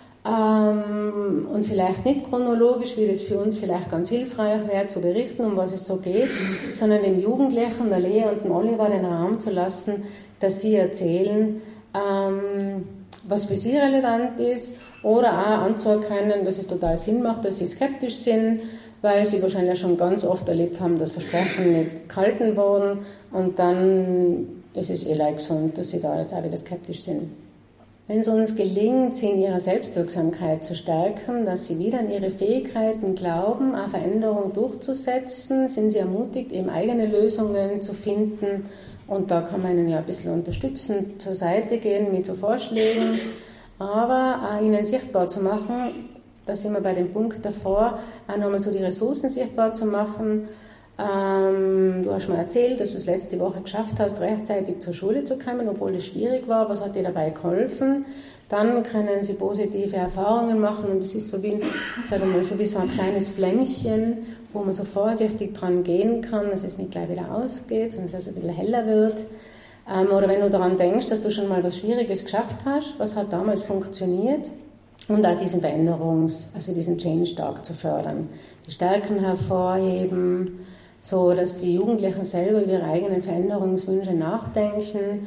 und vielleicht nicht chronologisch, wie das für uns vielleicht ganz hilfreich wäre, zu berichten, um was es so geht, sondern den Jugendlichen, der Lea und dem Oliver den Raum zu lassen, dass sie erzählen, was für sie relevant ist, oder auch anzuerkennen, dass es total Sinn macht, dass sie skeptisch sind, weil sie wahrscheinlich schon ganz oft erlebt haben, dass Versprechen nicht gehalten wurden, und dann ist es leicht gesund, dass sie da jetzt auch wieder skeptisch sind. Wenn es uns gelingt, sie in ihrer Selbstwirksamkeit zu stärken, dass sie wieder an ihre Fähigkeiten glauben, eine Veränderung durchzusetzen, sind sie ermutigt, eben eigene Lösungen zu finden, und da kann man ihnen ja ein bisschen unterstützen, zur Seite gehen mit so Vorschlägen, aber auch ihnen sichtbar zu machen, da sind wir bei dem Punkt davor, auch nochmal so die Ressourcen sichtbar zu machen. Du hast mir erzählt, dass du es letzte Woche geschafft hast, rechtzeitig zur Schule zu kommen, obwohl es schwierig war. Was hat dir dabei geholfen? Dann können sie positive Erfahrungen machen, und es ist so wie, sagen wir mal, so wie so ein kleines Flämmchen, wo man so vorsichtig dran gehen kann, dass es nicht gleich wieder ausgeht, sondern dass es ein bisschen heller wird. Oder wenn du daran denkst, dass du schon mal was Schwieriges geschafft hast, was hat damals funktioniert? Und auch diesen also diesen Change-Tag zu fördern. Die Stärken hervorheben, so dass die Jugendlichen selber über ihre eigenen Veränderungswünsche nachdenken.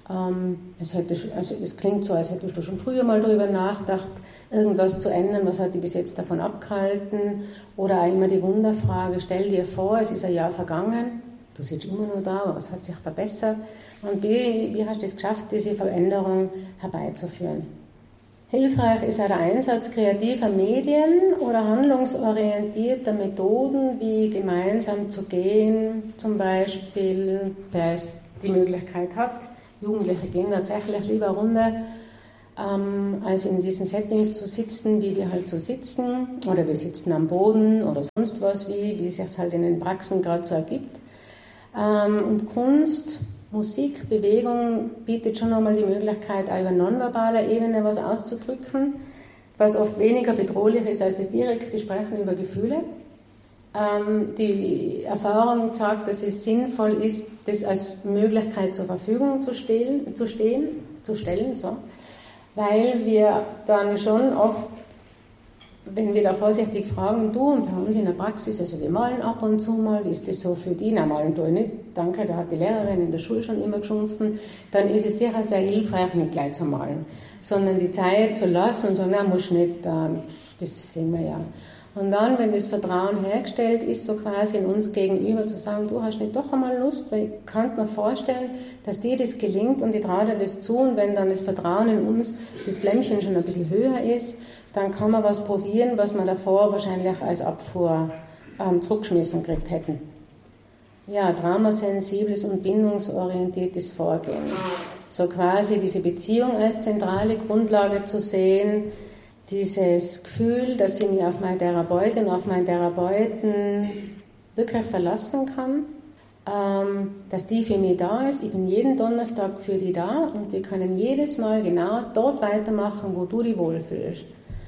Es klingt so, als hättest du schon früher mal darüber nachgedacht, irgendwas zu ändern, was hat dich bis jetzt davon abgehalten? Oder auch immer die Wunderfrage, stell dir vor, es ist ein Jahr vergangen, du sitzt immer noch da, aber was hat sich verbessert? Und wie hast du es geschafft, diese Veränderung herbeizuführen? Hilfreich ist auch der Einsatz kreativer Medien oder handlungsorientierter Methoden, wie gemeinsam zu gehen, zum Beispiel, wer es die Möglichkeit hat. Jugendliche gehen tatsächlich lieber eine Runde, als in diesen Settings zu sitzen, wie wir halt so sitzen, oder wir sitzen am Boden oder sonst was, wie es sich halt in den Praxen gerade so ergibt. Und Kunst, Musik, Bewegung bietet schon einmal die Möglichkeit, auch über nonverbaler Ebene was auszudrücken, was oft weniger bedrohlich ist als das direkte Sprechen über Gefühle. Die Erfahrung zeigt, dass es sinnvoll ist, das als Möglichkeit zur Verfügung zu stellen, weil wir dann schon oft, wenn wir da vorsichtig fragen, du, und bei uns in der Praxis, also wir malen ab und zu mal, wie ist das so für die? Na, malen tue ich nicht, danke, da hat die Lehrerin in der Schule schon immer geschumpfen, dann ist es sicher sehr hilfreich, nicht gleich zu malen, sondern die Zeit zu lassen und so, na, muss nicht, das sehen wir ja. Und dann, wenn das Vertrauen hergestellt ist, so quasi in uns gegenüber zu sagen, du hast nicht doch einmal Lust, weil ich kann mir vorstellen, dass dir das gelingt und ich traue dir das zu, und wenn dann das Vertrauen in uns, das Flämmchen schon ein bisschen höher ist, dann kann man was probieren, was wir davor wahrscheinlich als Abfuhr zurückgeschmissen gekriegt hätten. Ja, traumasensibles und bindungsorientiertes Vorgehen. So quasi diese Beziehung als zentrale Grundlage zu sehen, dieses Gefühl, dass ich mich auf meine Therapeutin, auf meinen Therapeuten wirklich verlassen kann, dass die für mich da ist. Ich bin jeden Donnerstag für die da und wir können jedes Mal genau dort weitermachen, wo du dich wohlfühlst.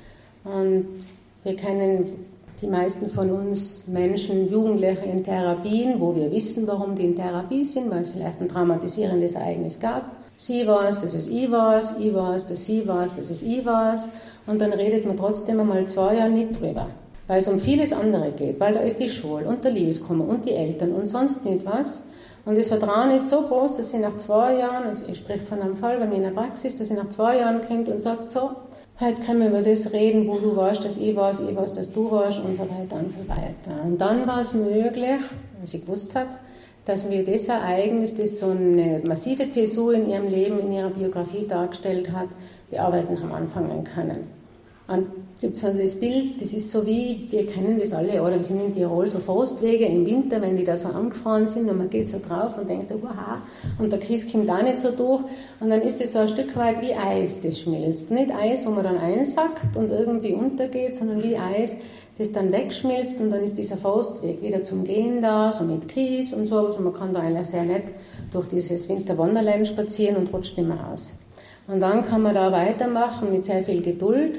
Und wir kennen, die meisten von uns Menschen, Jugendliche in Therapien, wo wir wissen, warum die in Therapie sind, weil es vielleicht ein traumatisierendes Ereignis gab. Sie war es, dass es ich war es, ich war es, dass sie war es, dass es ich war es. Und dann redet man trotzdem einmal 2 Jahre nicht drüber, weil es um vieles andere geht, weil da ist die Schule und der Liebeskummer und die Eltern und sonst nicht was. Und das Vertrauen ist so groß, dass sie nach 2 Jahren, also ich spreche von einem Fall bei mir in der Praxis, dass sie nach 2 Jahren kommt und sagt, so, heute können wir über das reden, wo du warst, dass ich weiß, dass du warst und so weiter und so weiter. Und dann war es möglich, weil sie gewusst hat, dass wir das Ereignis, das so eine massive Zäsur in ihrem Leben, in ihrer Biografie dargestellt hat, bearbeiten haben anfangen können. Und das Bild, das ist so wie, wir kennen das alle, oder wir sind in Tirol, so Forstwege im Winter, wenn die da so angefahren sind und man geht so drauf und denkt so, wow, und der Kies kommt da nicht so durch, und dann ist das so ein Stück weit wie Eis, das schmilzt. Nicht Eis, wo man dann einsackt und irgendwie untergeht, sondern wie Eis, das dann wegschmilzt, und dann ist dieser Forstweg wieder zum Gehen da, so mit Kies und so, also man kann da eigentlich sehr nett durch dieses Winterwonderland spazieren und rutscht nicht mehr aus. Und dann kann man da weitermachen mit sehr viel Geduld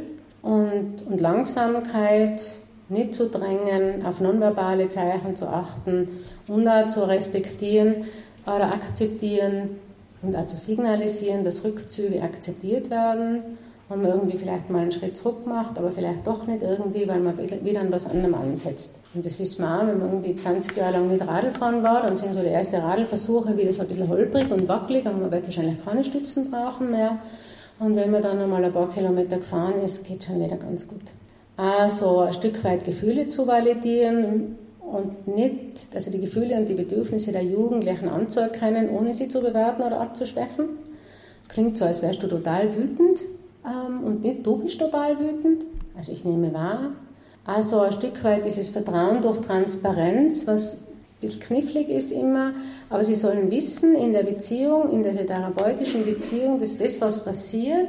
und Langsamkeit, nicht zu drängen, auf nonverbale Zeichen zu achten und auch zu respektieren oder akzeptieren und auch zu signalisieren, dass Rückzüge akzeptiert werden und man irgendwie vielleicht mal einen Schritt zurück macht, aber vielleicht doch nicht irgendwie, weil man wieder an was anderem ansetzt. Und das wissen wir auch, wenn man irgendwie 20 Jahre lang nicht Radl fahren war, dann sind so die ersten Radlversuche wieder so ein bisschen holprig und wackelig, und man wird wahrscheinlich keine Stützen brauchen mehr. Und wenn man dann einmal ein paar Kilometer gefahren ist, geht es schon wieder ganz gut. Also ein Stück weit Gefühle zu validieren und nicht, also die Gefühle und die Bedürfnisse der Jugendlichen anzuerkennen, ohne sie zu bewerten oder abzuschwächen. Es klingt so, als wärst du total wütend und nicht du bist total wütend. Also ich nehme wahr. Also ein Stück weit dieses Vertrauen durch Transparenz, was ein bisschen knifflig ist immer, aber sie sollen wissen in der Beziehung, in dieser therapeutischen Beziehung, dass das, was passiert,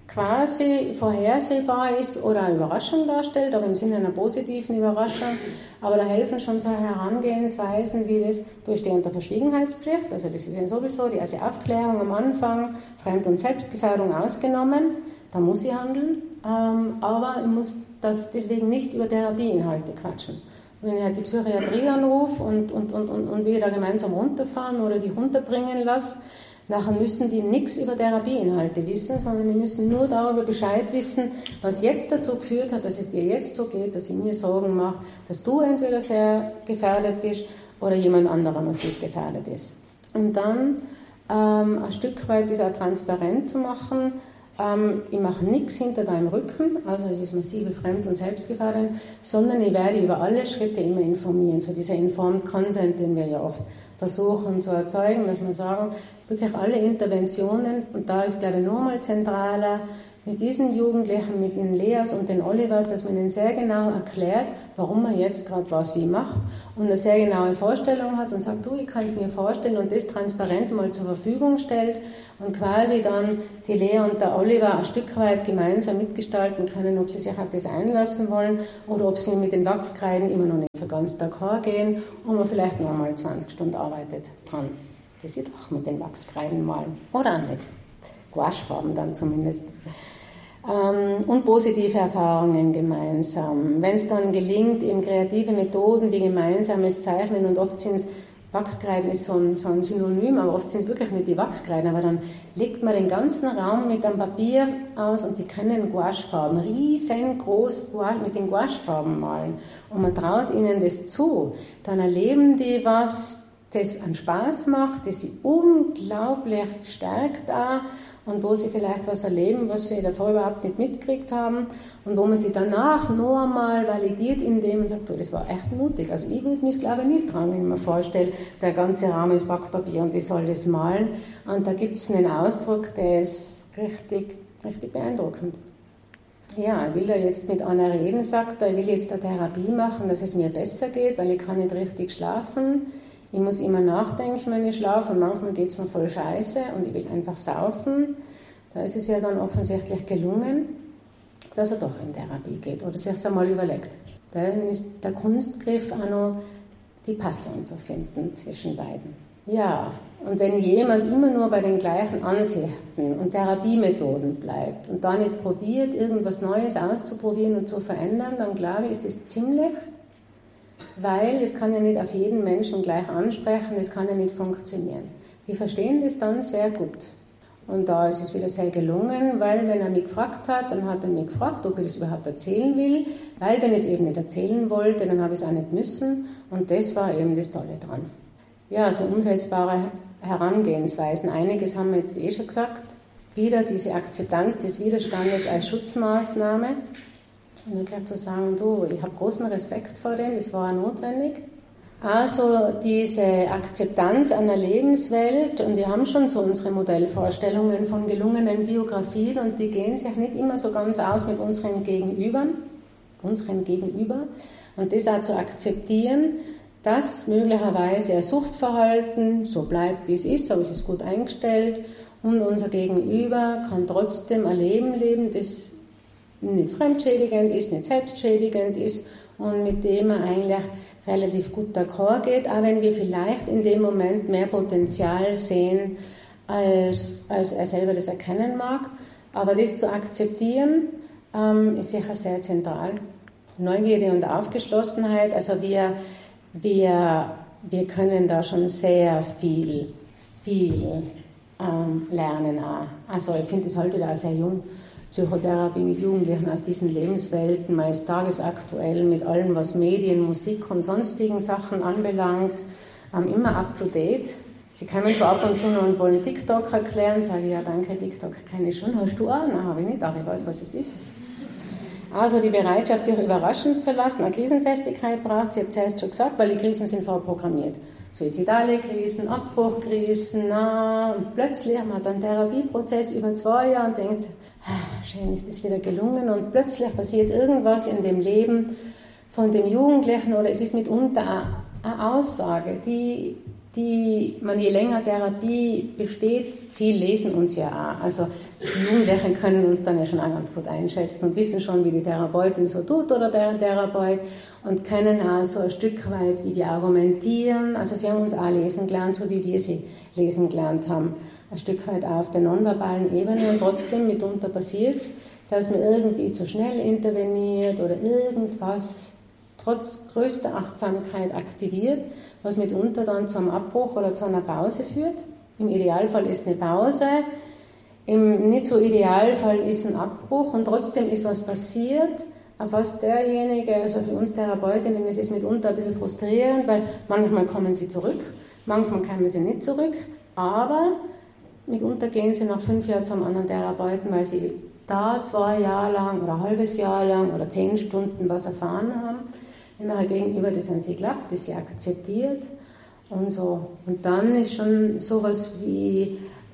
quasi vorhersehbar ist oder eine Überraschung darstellt, aber im Sinne einer positiven Überraschung. Aber da helfen schon so Herangehensweisen wie das, du stehst unter Verschwiegenheitspflicht, also das ist ja sowieso die erste Aufklärung am Anfang, Fremd- und Selbstgefährdung ausgenommen, da muss ich handeln, aber ich muss das deswegen nicht über Therapieinhalte quatschen. Wenn ich halt die Psychiatrie anrufe und wir da gemeinsam runterfahren oder die runterbringen lasse, nachher müssen die nichts über Therapieinhalte wissen, sondern die müssen nur darüber Bescheid wissen, was jetzt dazu geführt hat, dass es dir jetzt so geht, dass ich mir Sorgen mache, dass du entweder sehr gefährdet bist oder jemand anderer massiv gefährdet ist. Und dann ein Stück weit das auch transparent zu machen. Ich mache nichts hinter deinem Rücken, also es ist massive Fremd- und Selbstgefährdung, sondern ich werde über alle Schritte immer informieren. So dieser Informed Consent, den wir ja oft versuchen zu erzeugen, dass wir sagen, wirklich alle Interventionen, und da ist, glaube ich, nur mal zentraler, mit diesen Jugendlichen, mit den Leas und den Olivers, dass man ihnen sehr genau erklärt, warum man jetzt gerade was wie macht und eine sehr genaue Vorstellung hat und sagt, du, ich kann mir vorstellen und das transparent mal zur Verfügung stellt und quasi dann die Lea und der Oliver ein Stück weit gemeinsam mitgestalten können, ob sie sich auf das einlassen wollen oder ob sie mit den Wachskreiden immer noch nicht so ganz d'accord gehen und man vielleicht noch einmal 20 Stunden arbeitet dran. Das sieht auch mit den Wachskreiden malen. Oder auch nicht. Gouachefarben dann zumindest. Und positive Erfahrungen gemeinsam. Wenn es dann gelingt, eben kreative Methoden wie gemeinsames Zeichnen und oft sind es Wachskreiden ist so ein Synonym, aber oft sind es wirklich nicht die Wachskreiden, aber dann legt man den ganzen Raum mit einem Papier aus und die können Gouachefarben, riesengroß mit den Gouachefarben malen und man traut ihnen das zu, dann erleben die was, das einen Spaß macht, das sie unglaublich stärkt auch und wo sie vielleicht was erleben, was sie davor überhaupt nicht mitgekriegt haben und wo man sie danach noch einmal validiert in dem und sagt, oh, das war echt mutig. Also ich würde mich, glaube ich, nicht trauen, wenn ich mir vorstelle, der ganze Raum ist Backpapier und ich soll das malen. Und da gibt es einen Ausdruck, der ist richtig, richtig beeindruckend. Ja, ich will da jetzt mit einer reden, sagt er, ich will jetzt eine Therapie machen, dass es mir besser geht, weil ich kann nicht richtig schlafen. Ich muss immer nachdenken, wenn ich schlafe und manchmal geht es mir voll scheiße und ich will einfach saufen. Da ist es ja dann offensichtlich gelungen, dass er doch in Therapie geht oder sich es einmal überlegt. Dann ist der Kunstgriff auch noch, die Passung zu finden zwischen beiden. Ja, und wenn jemand immer nur bei den gleichen Ansichten und Therapiemethoden bleibt und da nicht probiert, irgendwas Neues auszuprobieren und zu verändern, dann glaube ich, ist das ziemlich, weil es kann ja nicht auf jeden Menschen gleich ansprechen, es kann ja nicht funktionieren. Die verstehen das dann sehr gut. Und da ist es wieder sehr gelungen, weil wenn er mich gefragt hat, dann hat er mich gefragt, ob ich das überhaupt erzählen will, weil wenn ich es eben nicht erzählen wollte, dann habe ich es auch nicht müssen und das war eben das Tolle dran. Ja, so umsetzbare Herangehensweisen, einiges haben wir jetzt schon gesagt, wieder diese Akzeptanz des Widerstandes als Schutzmaßnahme. Und dann gleich zu sagen, du, ich habe großen Respekt vor dem, das war auch notwendig. Also diese Akzeptanz einer Lebenswelt, und wir haben schon so unsere Modellvorstellungen von gelungenen Biografien und die gehen sich nicht immer so ganz aus mit unseren Gegenüber. Und das auch zu akzeptieren, dass möglicherweise ein Suchtverhalten so bleibt, wie es ist, aber es ist gut eingestellt und unser Gegenüber kann trotzdem ein Leben leben, das nicht fremdschädigend ist, nicht selbstschädigend ist und mit dem er eigentlich relativ gut d'accord geht, auch wenn wir vielleicht in dem Moment mehr Potenzial sehen, als er selber das erkennen mag. Aber das zu akzeptieren, ist sicher sehr zentral. Neugierde und Aufgeschlossenheit, also wir können da schon sehr viel lernen auch. Also ich finde, das halte da sehr jung. Psychotherapie mit Jugendlichen aus diesen Lebenswelten, man ist tagesaktuell mit allem, was Medien, Musik und sonstigen Sachen anbelangt, immer up to date. Sie kommen so ab und zu noch und wollen TikTok erklären, sage ich, ja danke, TikTok kenne ich schon, hast du auch? Nein, habe ich nicht, aber ich weiß, was es ist. Also die Bereitschaft, sich überraschen zu lassen, eine Krisenfestigkeit braucht sie, ich habe zuerst schon gesagt, weil die Krisen sind vorprogrammiert. Suizidale Krisen, Abbruchkrisen, und plötzlich hat man einen Therapieprozess über 2 Jahre und denkt, schön ist das wieder gelungen und plötzlich passiert irgendwas in dem Leben von dem Jugendlichen oder es ist mitunter eine Aussage, die man je länger Therapie besteht, sie lesen uns ja auch. Also die Jugendlichen können uns dann ja schon auch ganz gut einschätzen und wissen schon, wie die Therapeutin so tut oder der Therapeut und können auch so ein Stück weit, wie wir argumentieren. Also sie haben uns auch lesen gelernt, so wie wir sie lesen gelernt haben. Ein Stück weit auch auf der nonverbalen Ebene und trotzdem mitunter passiert es, dass man irgendwie zu schnell interveniert oder irgendwas trotz größter Achtsamkeit aktiviert, was mitunter dann zu einem Abbruch oder zu einer Pause führt. Im Idealfall ist eine Pause, im nicht so Idealfall ist ein Abbruch und trotzdem ist was passiert, auf was derjenige, also für uns Therapeutinnen ist es mitunter ein bisschen frustrierend, weil manchmal kommen sie zurück, manchmal kommen sie nicht zurück, aber mitunter gehen sie nach 5 Jahren zum anderen Therapeuten, weil sie da 2 Jahre lang oder ein halbes Jahr lang oder 10 Stunden was erfahren haben. Wenn man gegenüber das an sie glaubt, das sie akzeptiert und so. Und dann ist schon sowas wie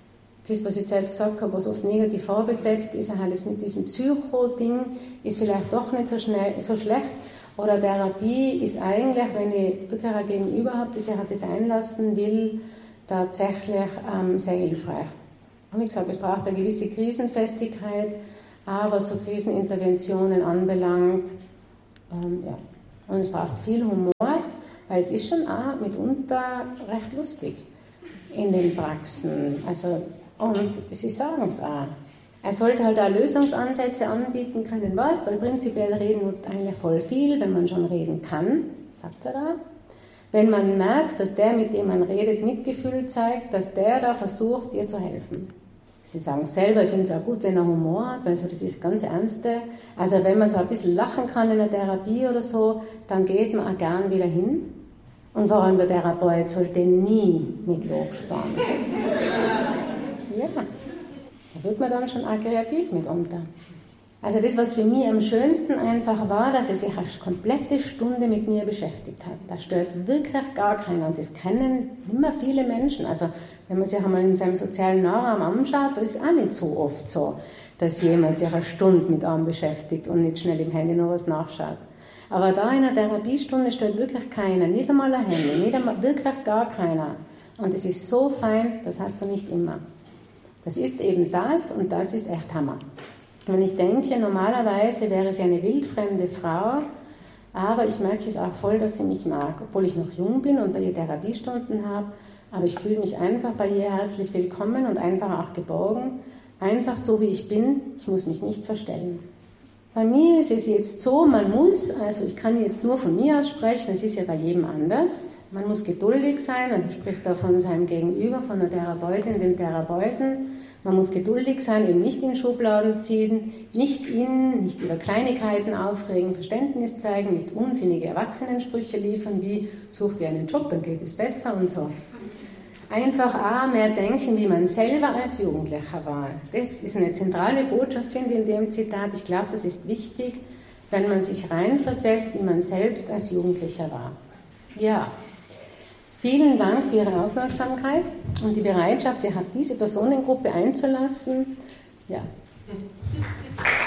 das, was ich zuerst gesagt habe, was oft negativ vorbesetzt ist, alles mit diesem Psycho-Ding, ist vielleicht doch nicht so schlecht. Oder Therapie ist eigentlich, wenn ich wirklich ein Gegenüber habe, das sich das einlassen will, tatsächlich sehr hilfreich. Wie gesagt, es braucht eine gewisse Krisenfestigkeit, aber was so Kriseninterventionen anbelangt, ja. Und es braucht viel Humor, weil es ist schon auch mitunter recht lustig in den Praxen. Also, und sie sagen es auch. Er sollte halt auch Lösungsansätze anbieten können, weil prinzipiell reden nutzt eigentlich voll viel, wenn man schon reden kann, sagt er da. Wenn man merkt, dass der, mit dem man redet, Mitgefühl zeigt, dass der da versucht, dir zu helfen. Sie sagen selber, ich finde es auch gut, wenn er Humor hat, weil so das ist ganz Ernste. Also wenn man so ein bisschen lachen kann in der Therapie oder so, dann geht man auch gern wieder hin. Und vor allem der Therapeut sollte nie mit Lob spannen. Ja. Da wird man dann schon auch kreativ mitunter. Also das, was für mich am schönsten einfach war, dass er sich eine komplette Stunde mit mir beschäftigt hat. Da stört wirklich gar keiner. Und das kennen immer viele Menschen. Also wenn man sich einmal in seinem sozialen Nahraum anschaut, da ist auch nicht so oft so, dass jemand sich eine Stunde mit einem beschäftigt und nicht schnell im Handy noch was nachschaut. Aber da in einer Therapiestunde stört wirklich keiner, nicht einmal ein Handy, nicht einmal, wirklich gar keiner. Und das ist so fein, das hast du nicht immer. Das ist eben das und das ist echt Hammer. Und ich denke, normalerweise wäre sie eine wildfremde Frau, aber ich merke es auch voll, dass sie mich mag, obwohl ich noch jung bin und bei ihr Therapiestunden habe, aber ich fühle mich einfach bei ihr herzlich willkommen und einfach auch geborgen, einfach so wie ich bin, ich muss mich nicht verstellen. Bei mir ist es jetzt so, also ich kann jetzt nur von mir aus sprechen, es ist ja bei jedem anders, man muss geduldig sein, und ich spreche da von seinem Gegenüber, von der Therapeutin, dem Therapeuten, man muss geduldig sein, eben nicht in Schubladen ziehen, nicht über Kleinigkeiten aufregen, Verständnis zeigen, nicht unsinnige Erwachsenensprüche liefern, wie such dir einen Job, dann geht es besser und so. Einfach auch mehr denken, wie man selber als Jugendlicher war. Das ist eine zentrale Botschaft, finde ich, in dem Zitat. Ich glaube, das ist wichtig, wenn man sich reinversetzt, wie man selbst als Jugendlicher war. Ja, vielen Dank für Ihre Aufmerksamkeit und die Bereitschaft, sich auf diese Personengruppe einzulassen. Ja.